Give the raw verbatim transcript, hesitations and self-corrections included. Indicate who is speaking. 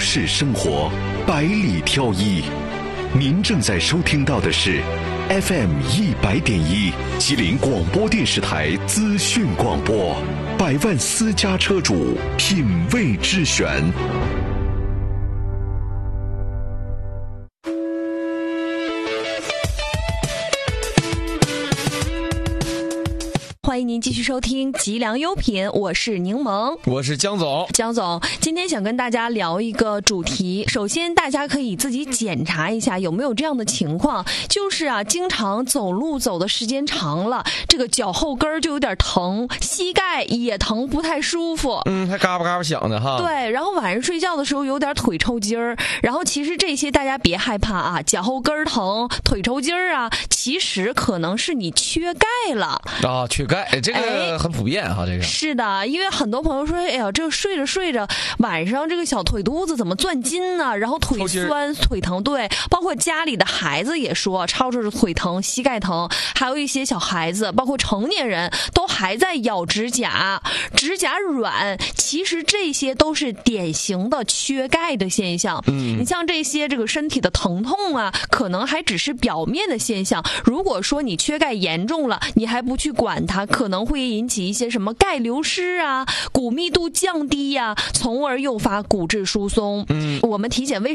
Speaker 1: 市生活，百里挑一。您正在收听到的是 F M 一百点一吉林广播电视台资讯广播，百万私家车主品味之选。
Speaker 2: 欢迎您继续收听吉良优品，我是柠檬，
Speaker 3: 我是江总。
Speaker 2: 江总，今天想跟大家聊一个主题。首先，大家可以自己检查一下有没有这样的情况，就是啊，经常走路走的时间长了，这个脚后跟就有点疼，膝盖也疼，不太舒服。
Speaker 3: 嗯，还嘎巴嘎巴响的哈。
Speaker 2: 对，然后晚上睡觉的时候有点腿抽筋儿。然后其实这些大家别害怕啊，脚后跟疼、腿抽筋儿啊，其实可能是你缺钙了
Speaker 3: 啊，缺钙。这个很普遍哈、哎，这个
Speaker 2: 是的，因为很多朋友说，哎呀，这个睡着睡着，晚上这个小腿肚子怎么钻筋呢？然后腿酸、腿疼，对，包括家里的孩子也说，吵着腿疼、膝盖疼，还有一些小孩子，包括成年人都还在咬指甲，指甲软，其实这些都是典型的缺钙的现象。嗯，你像这些这个身体的疼痛啊，可能还只是表面的现象。如果说你缺钙严重了，你还不去管它，可能会引起一些什么钙流失啊、骨密度降低呀、啊，从而诱发骨质疏松。嗯，我们体检为